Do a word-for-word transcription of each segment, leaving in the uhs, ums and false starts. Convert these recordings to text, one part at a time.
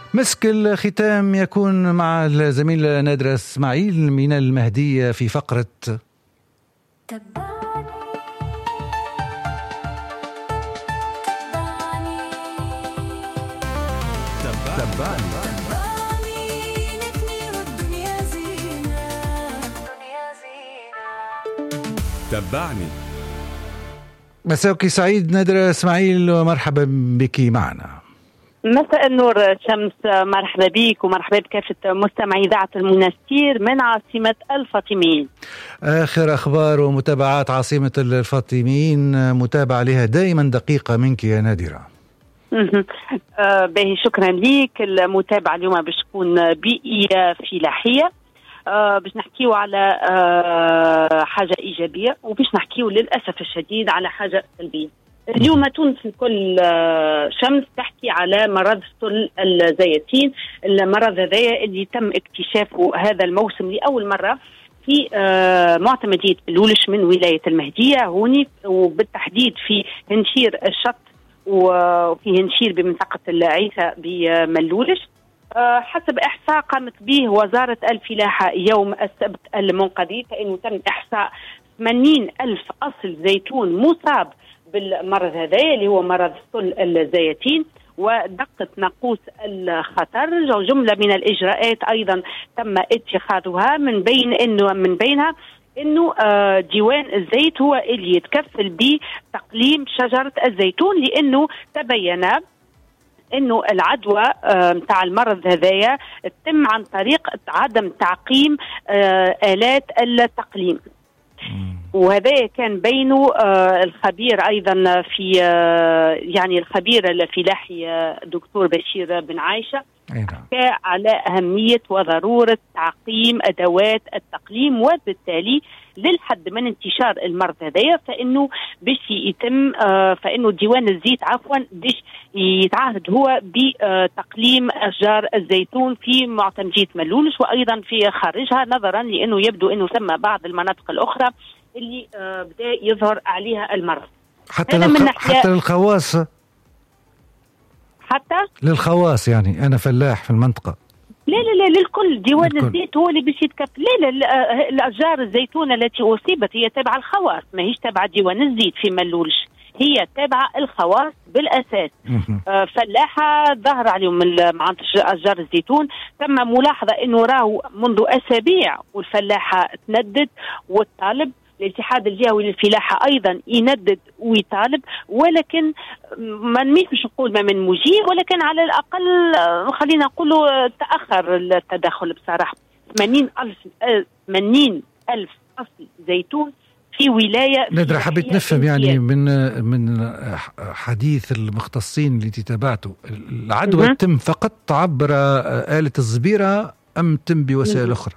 مسك الختام يكون مع الزميل نادرة اسماعيل من المهدية في فقرة تبعني تبعني تبعني. مساءك سعيد نادرة اسماعيل ومرحبا بك معنا. مساء النور شمس، مرحبا بك ومرحبا بكافة مستمعي إذاعة المنستير من عاصمة الفاطميين. آخر أخبار ومتابعات عاصمة الفاطميين متابعة لها دائما دقيقة منك يا نادرة. آه باهي، شكرا لك. المتابعة اليوم باش تكون بيئية فلاحية، آه باش نحكيو على آه حاجة إيجابية وباش نحكيو للأسف الشديد على حاجة سلبية. اليوم تونس الكل شمس تحكي على مرض سل الزيتين، المرض هذا اللي تم اكتشافه هذا الموسم لأول مرة في معتمدية بلولش من ولاية المهدية هوني، وبالتحديد في هنشير الشط وفي هنشير بمنطقة العيسى بملولش. حسب إحصاء قامت به وزارة الفلاحة يوم السبت المنقضي، فإنه تم إحصاء ثمانين ألف أصل زيتون مصاب بالمرض هذا اللي هو مرض سل الزيتين، ودقت ناقوس الخطر. جملة من الإجراءات أيضا تم اتخاذها، من بين إنه من بينها إنه ديوان الزيت هو اللي يتكفل بتقليم شجرة الزيتون، لأنه تبين إنه العدوى متاع المرض هذايا تتم عن طريق عدم تعقيم آلات التقليم. وهذا كان بينه آه الخبير أيضا في آه يعني الخبير الفلاحي آه دكتور بشير بن عايشة على أهمية وضرورة تعقيم أدوات التقليم، وبالتالي للحد من انتشار المرض هذايا فإنه باش يتم آه فإنه ديوان الزيت عفوا باش يتعهد هو بتقليم أشجار الزيتون في معتمدية ملولش وأيضا في خارجها، نظرا لأنه يبدو أنه ثم بعض المناطق الأخرى اللي آه بدأ يظهر عليها المرض. حتى للخ... حتى للخواص حتى للخواص يعني أنا فلاح في المنطقة. لا لا لا للكل، ديوان للكل. الزيت هو اللي باش يتكفل. لا لا الأشجار الزيتونة التي أصيبت هي تابعة الخواص، ما هيش تابعة ديوان الزيت في ملولش، هي تابعة الخواص بالأساس. آه فلاحة ظهر عليهم مع أشجار الزيتون، تم ملاحظة أنه راهو منذ أسابيع والفلاحة تندد وتطالب، الاتحاد الجهوي للفلاحة أيضا يندد ويطالب، ولكن ما مش نقول ما من مجيب، ولكن على الأقل خلينا نقوله تأخر التدخل بصراحة. ثمانين ألف ثمانين ألف أصل زيتون في ولاية. نادرة حبيت نفهم يعني من من حديث المختصين اللي تتابعته، العدوى تم فقط عبر آلة الزبيرة أم تم بوسائل أخرى؟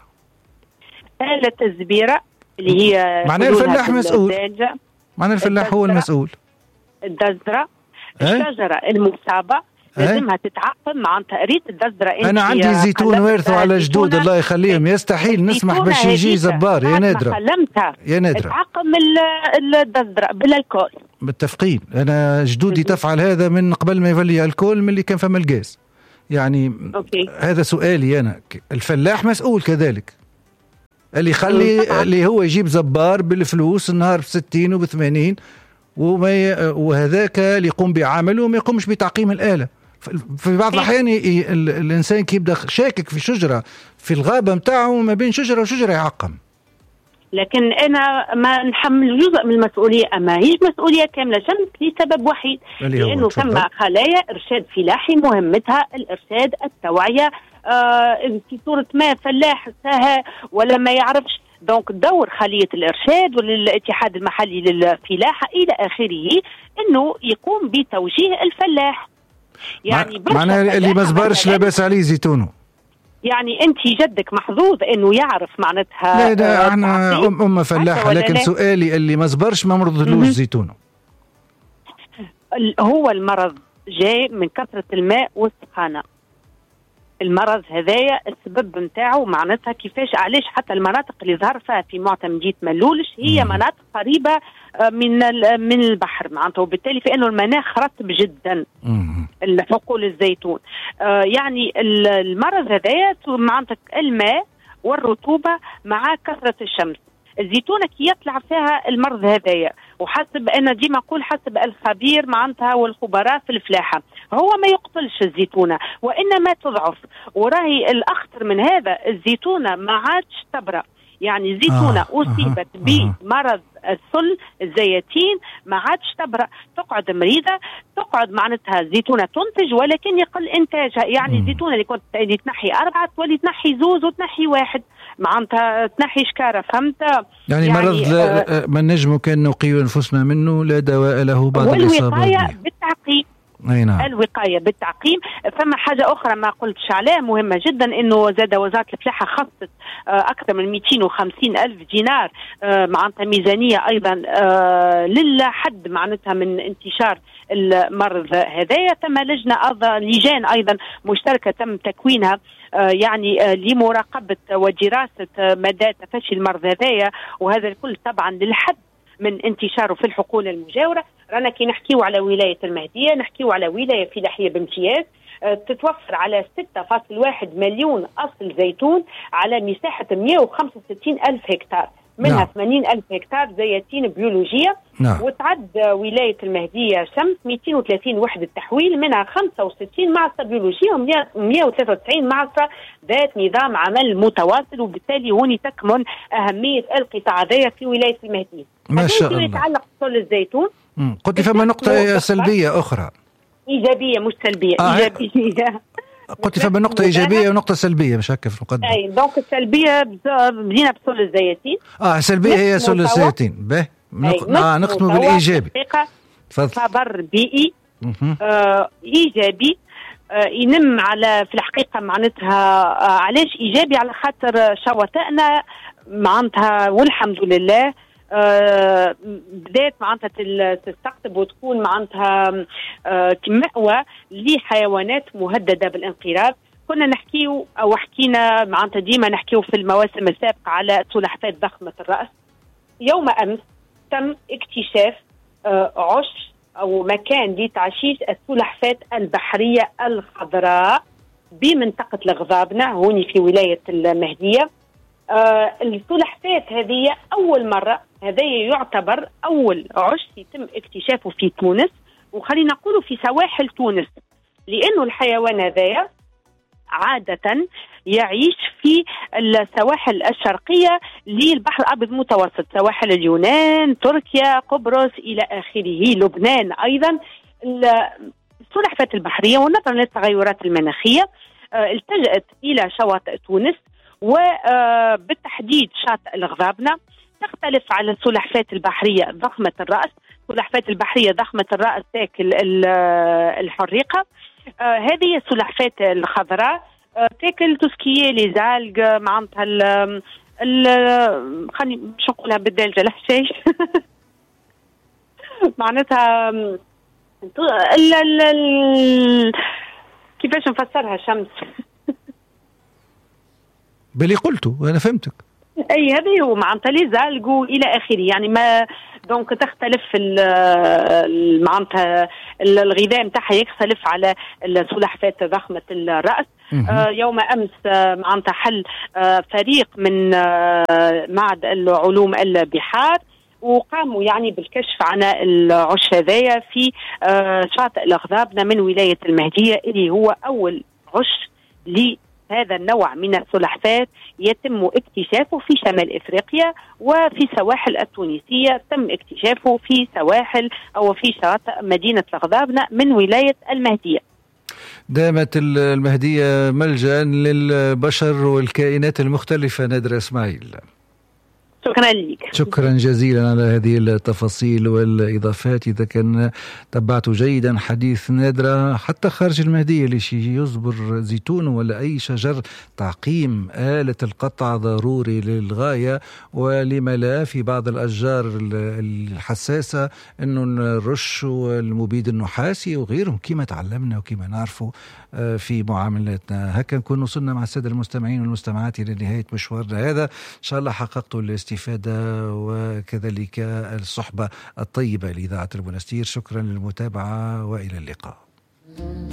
آلة الزبيرة اللي هي معنى الفلاح مسؤول، معنى الفلاح هو المسؤول. الدزرة الشجرة المصابة لازمها تتعقم عن تقريط الدزرة. أنا عندي زيتون وارثه على جدود الله يخليهم، يستحيل نسمح باش يجي زبار يا نادرة يا نادرة تعقم الدزرة بالالكول. متفقين، أنا جدودي تفعل هذا من قبل ما يولي الكول من اللي كان فما الجاز يعني. أوكي. هذا سؤالي أنا، الفلاح مسؤول كذلك، اللي يخلي اللي هو يجيب زبار بالفلوس النهار بستين وبثمانين وما ي... وهذاك اللي يقوم بعمله وما يقومش بتعقيم الآلة. في بعض الأحيان ي... ال... الإنسان كيبدأ شاكك في شجرة في الغابة متاعه ما بين شجرة وشجرة يعقم. لكن أنا ما نحمل جزء من المسؤولية، أما هيش مسؤولية كاملة شمس لسبب وحيد، لأنه ثم خلايا إرشاد فلاحي مهمتها الإرشاد التوعية. آه في صورة ما فلاح ساها ولا ما يعرفش، دونك دور خلية الإرشاد والاتحاد المحلي للفلاحة إلى آخره إنه يقوم بتوجيه الفلاح. يعني معنى اللي ما زبرش لا باس عليه زيتونه، يعني أنت جدك محظوظ إنه يعرف معناتها. لا لا احنا أم أم فلاحة، لكن سؤالي اللي ما زبرش ما مرضلوش زيتونه. هو المرض جاي من كثرة الماء والسخانة. المرض هذايا السبب متاعه معناتها كيفاش علاش حتى المناطق اللي ظهر فيها في معتمدية ملولش هي مناطق قريبة من من البحر معناتها، وبالتالي فإنه المناخ رطب جدا حقول الزيتون. يعني المرض هذايا معناتها الماء والرطوبة مع كثرة الشمس. الزيتونة كي يطلع فيها المرض هذايا، وحسب أنا ديما أقول حسب الخبير معناتها والخبراء في الفلاحة، هو ما يقتلش الزيتونة وإنما تضعف. وراهي الأخطر من هذا الزيتونة ما عادش تبرأ، يعني زيتونة آه. أصيبت آه. بمرض السل الزيتين ما عادش تبرأ، تقعد مريضة، تقعد معناتها زيتونة تنتج ولكن يقل إنتاجها. يعني الزيتونة اللي كنت اللي تنحي أربعة تولي تنحي زوز وتنحي واحد، معناتها تنحي شكارة. فهمت؟ يعني, يعني مرض لا ما نجم كان نقي أنفسنا منه لا دواء له بعد الإصابة. والوقاية بالتعقيم. نعم. الوقاية بالتعقيم. فما حاجة أخرى ما قلتش عليها مهمة جدا، إنه زاد وزارة الفلاحة خصت أكثر من مئتين وخمسين ألف دينار معناتها ميزانية أيضا للحد معناتها من انتشار المرض هذايا. تم لجنة أيضا لجان أيضا مشتركة تم تكوينها يعني لمراقبة ودراسة مدى تفشي المرض هذايا، وهذا الكل طبعا للحد من انتشاره في الحقول المجاورة. رانا كي نحكيو على ولاية المهدية نحكيو على ولاية فلاحية بامتياز تتوفر على ستة فاصلة واحد مليون أصل زيتون على مساحة مئة وخمسة وستين ألف هكتار، منها نعم. ثمانين ألف هكتار زيتين بيولوجية نعم. وتعد ولاية المهدية شمس مئتين وثلاثين وحدة تحويل، منها خمسة وستين معصرة بيولوجية ومئة وثلاثة وتسعين معصرة ذات نظام عمل متواصل. وبالتالي هوني تكمن أهمية القطاع هذا في ولاية المهدية. ما شاء الله. يتعلق بصل الزيتون قلت فما نقطة سلبية أخرى إيجابية مش سلبية آه. إيجابية قلت فما نقطة إيجابية ونقطة سلبية مش هكا في المقدمة. أي دونك السلبية بدينا بصل الزيتين. آه السلبية هي صل الزيتين. به نق... آه نختم بالإيجابي. خبر بيئي آه إيجابي آه ينم على في الحقيقة معناتها آه علاش إيجابي؟ على خاطر شواطئنا معناتها والحمد لله آه بدات معناتها تستقطب وتكون معناتها آه مأوى لحيوانات مهددة بالانقراض. كنا نحكيو أو حكينا معناتها ديما نحكيو في المواسم السابقة على سلحفاة ضخمة الرأس. يوم أمس تم اكتشاف آه عش أو مكان لتعشيش السلحفاة البحرية الخضراء بمنطقة الغضابنة هوني في ولاية المهدية. آه السلحفاة هذه أول مرة، هذا يعتبر أول عش يتم اكتشافه في تونس، وخلينا نقوله في سواحل تونس، لأنه الحيوان هذا عادة يعيش في السواحل الشرقية للبحر الأبيض المتوسط، سواحل اليونان، تركيا، قبرص إلى آخره، لبنان أيضا. السلحفاة البحرية ونظرا للتغيرات المناخية التجأت إلى شواطئ تونس، وبالتحديد شاطئ الغضابنة. تختلف على السلحفاة البحرية ضخمة الرأس. السلحفاة البحرية ضخمة الرأس تاكل الحريقة، آه هذه السلحفاة الخضراء آه تاكل توسكية لزالق معناتها ال ال خليني مش نقولها بالدالجة الحشيش معناتها ال ال كيفاش نفسرها شمس بلي قلته أنا فهمتك. اي هذا هو معناتها لي زالقوا الى اخره. يعني ما دونك تختلف معناتها الغذاء نتاعها يختلف على السلحفاة ضخمة الرأس. آه يوم امس آه معناتها حل آه فريق من آه معهد العلوم البحار، وقاموا يعني بالكشف عن العش هذايا في آه شاطئ الغضابنة من ولاية المهدية، اللي هو اول عش ل هذا النوع من السلحفاة يتم اكتشافه في شمال إفريقيا، وفي سواحل التونسية تم اكتشافه في سواحل أو في شاطئ مدينة الغضابنة من ولاية المهدية. دامت المهدية ملجأ للبشر والكائنات المختلفة. نادرة إسماعيل، شكرا لك. شكرا جزيلا على هذه التفاصيل والإضافات. إذا كان تبعت جيدا حديث نادرة، حتى خارج المهدية اللي شي يصبر زيتون ولا أي شجر، تعقيم آلة القطع ضروري للغاية. ولما لا في بعض الأشجار الحساسة أنه نرش المبيد النحاسي وغيرهم كما تعلمنا وكما نعرفه في معاملاتنا. هكا نكون وصلنا مع السادة المستمعين والمستمعات إلى نهاية مشوارنا هذا. إن شاء الله حققتوا الاستفادة والاستفادة وكذلك الصحبة الطيبة لإذاعة المنستير. شكرا للمتابعة وإلى اللقاء.